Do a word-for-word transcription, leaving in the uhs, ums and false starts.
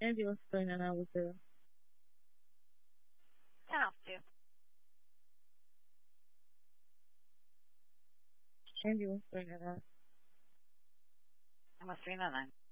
Ambulance three nine nine with zero. ten off two. Ambulance three nine nine. I'm a three nine nine.